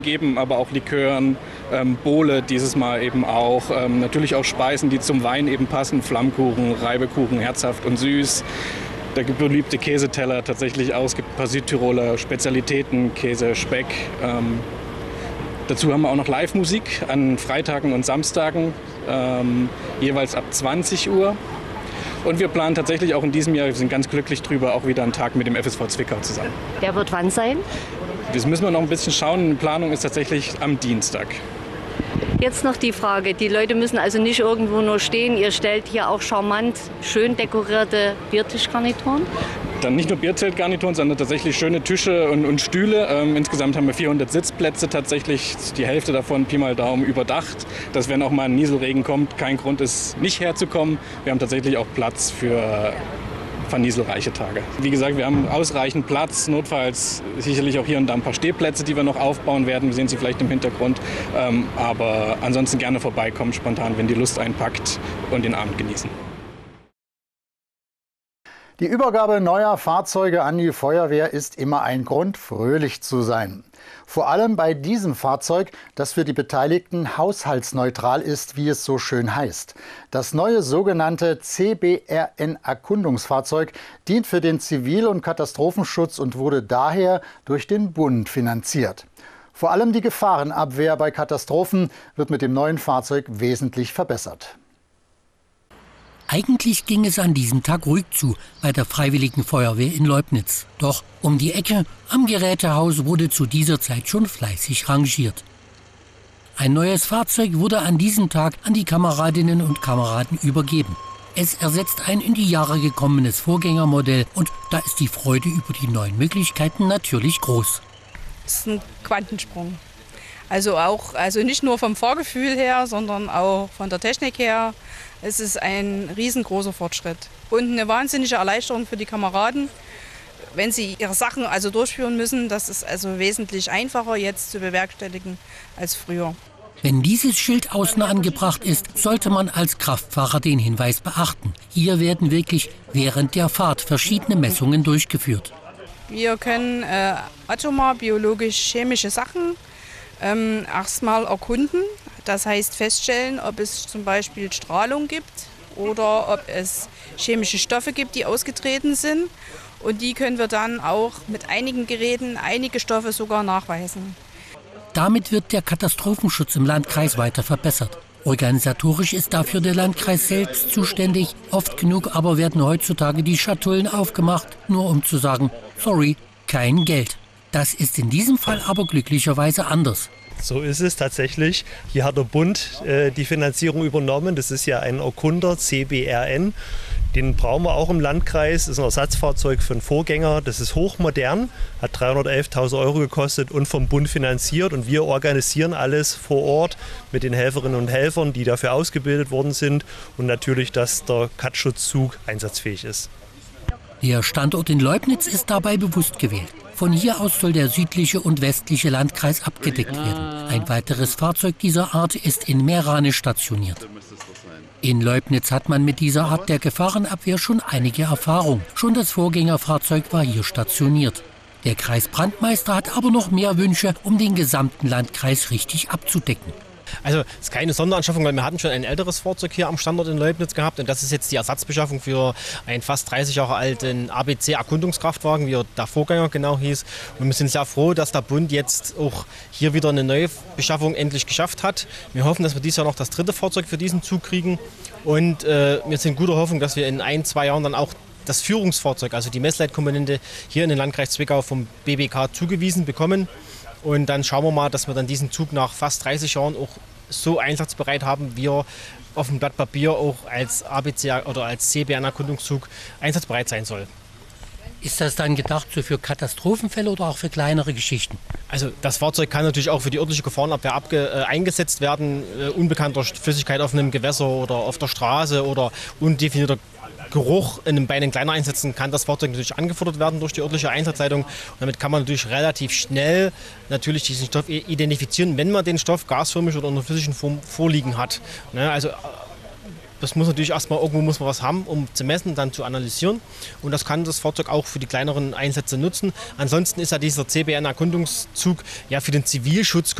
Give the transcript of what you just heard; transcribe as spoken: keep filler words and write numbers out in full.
Geben aber auch Likören, ähm, Bowle dieses Mal eben auch. Ähm, natürlich auch Speisen, die zum Wein eben passen. Flammkuchen, Reibekuchen, herzhaft und süß. Der beliebte Käseteller tatsächlich aus. Es gibt ein paar Südtiroler Spezialitäten, Käse, Speck. Ähm, dazu haben wir auch noch Live-Musik an Freitagen und Samstagen, ähm, jeweils ab zwanzig Uhr. Und wir planen tatsächlich auch in diesem Jahr, wir sind ganz glücklich drüber, auch wieder einen Tag mit dem F S V Zwickau zusammen. Der wird wann sein? Das müssen wir noch ein bisschen schauen. Die Planung ist tatsächlich am Dienstag. Jetzt noch die Frage, die Leute müssen also nicht irgendwo nur stehen. Ihr stellt hier auch charmant, schön dekorierte Biertischgarnituren? Dann nicht nur Bierzeltgarnituren, sondern tatsächlich schöne Tische und, und Stühle. Ähm, insgesamt haben wir vierhundert Sitzplätze tatsächlich, die Hälfte davon Pi mal Daumen überdacht. Dass wenn auch mal ein Nieselregen kommt, kein Grund ist, nicht herzukommen. Wir haben tatsächlich auch Platz für vernieselreiche Tage. Wie gesagt, wir haben ausreichend Platz, notfalls sicherlich auch hier und da ein paar Stehplätze, die wir noch aufbauen werden. Wir sehen sie vielleicht im Hintergrund. Ähm, aber ansonsten gerne vorbeikommen, spontan, wenn die Lust einpackt und den Abend genießen. Die Übergabe neuer Fahrzeuge an die Feuerwehr ist immer ein Grund, fröhlich zu sein. Vor allem bei diesem Fahrzeug, das für die Beteiligten haushaltsneutral ist, wie es so schön heißt. Das neue sogenannte C B R N-Erkundungsfahrzeug dient für den Zivil- und Katastrophenschutz und wurde daher durch den Bund finanziert. Vor allem die Gefahrenabwehr bei Katastrophen wird mit dem neuen Fahrzeug wesentlich verbessert. Eigentlich ging es an diesem Tag ruhig zu bei der Freiwilligen Feuerwehr in Leubnitz. Doch um die Ecke am Gerätehaus wurde zu dieser Zeit schon fleißig rangiert. Ein neues Fahrzeug wurde an diesem Tag an die Kameradinnen und Kameraden übergeben. Es ersetzt ein in die Jahre gekommenes Vorgängermodell und da ist die Freude über die neuen Möglichkeiten natürlich groß. Es ist ein Quantensprung. Also auch, also nicht nur vom Fahrgefühl her, sondern auch von der Technik her. Es ist ein riesengroßer Fortschritt und eine wahnsinnige Erleichterung für die Kameraden, wenn sie ihre Sachen also durchführen müssen. Das ist also wesentlich einfacher jetzt zu bewerkstelligen als früher. Wenn dieses Schild außen angebracht ist, sollte man als Kraftfahrer den Hinweis beachten. Hier werden wirklich während der Fahrt verschiedene Messungen durchgeführt. Wir können äh, atomar, biologisch, chemische Sachen ähm, erstmal erkunden. Das heißt feststellen, ob es zum Beispiel Strahlung gibt oder ob es chemische Stoffe gibt, die ausgetreten sind. Und die können wir dann auch mit einigen Geräten, einige Stoffe sogar nachweisen. Damit wird der Katastrophenschutz im Landkreis weiter verbessert. Organisatorisch ist dafür der Landkreis selbst zuständig. Oft genug aber werden heutzutage die Schatullen aufgemacht, nur um zu sagen, sorry, kein Geld. Das ist in diesem Fall aber glücklicherweise anders. So ist es tatsächlich. Hier hat der Bund äh, die Finanzierung übernommen. Das ist ja ein Erkunder, C B R N. Den brauchen wir auch im Landkreis. Das ist ein Ersatzfahrzeug für einen Vorgänger. Das ist hochmodern, hat dreihundertelftausend Euro gekostet und vom Bund finanziert. Und wir organisieren alles vor Ort mit den Helferinnen und Helfern, die dafür ausgebildet worden sind. Und natürlich, dass der Cut-Schutzzug einsatzfähig ist. Der Standort in Leubnitz ist dabei bewusst gewählt. Von hier aus soll der südliche und westliche Landkreis abgedeckt werden. Ein weiteres Fahrzeug dieser Art ist in Meerane stationiert. In Leubnitz hat man mit dieser Art der Gefahrenabwehr schon einige Erfahrung. Schon das Vorgängerfahrzeug war hier stationiert. Der Kreisbrandmeister hat aber noch mehr Wünsche, um den gesamten Landkreis richtig abzudecken. Also es ist keine Sonderanschaffung, weil wir hatten schon ein älteres Fahrzeug hier am Standort in Leubnitz gehabt und das ist jetzt die Ersatzbeschaffung für einen fast dreißig Jahre alten A B C-Erkundungskraftwagen, wie der Vorgänger genau hieß. Und wir sind sehr froh, dass der Bund jetzt auch hier wieder eine neue Beschaffung endlich geschafft hat. Wir hoffen, dass wir dieses Jahr noch das dritte Fahrzeug für diesen Zug kriegen und äh, wir sind guter Hoffnung, dass wir in ein, zwei Jahren dann auch das Führungsfahrzeug, also die Messleitkomponente hier in den Landkreis Zwickau vom B B K zugewiesen bekommen. Und dann schauen wir mal, dass wir dann diesen Zug nach fast dreißig Jahren auch so einsatzbereit haben, wie er auf dem Blatt Papier auch als A B C oder als C B R-Erkundungszug einsatzbereit sein soll. Ist das dann gedacht so für Katastrophenfälle oder auch für kleinere Geschichten? Also das Fahrzeug kann natürlich auch für die örtliche Gefahrenabwehr abge, äh, eingesetzt werden. Äh, unbekannter Flüssigkeit auf einem Gewässer oder auf der Straße oder undefinierter Geruch in einem, bei den kleinen Einsätzen kann das Fahrzeug natürlich angefordert werden durch die örtliche Einsatzleitung. Und damit kann man natürlich relativ schnell natürlich diesen Stoff identifizieren, wenn man den Stoff gasförmig oder in einer physischen Form vorliegen hat. Ne, also Das muss natürlich erstmal, irgendwo muss man was haben, um zu messen, dann zu analysieren. Und das kann das Fahrzeug auch für die kleineren Einsätze nutzen. Ansonsten ist ja dieser C B R N-Erkundungszug ja für den Zivilschutz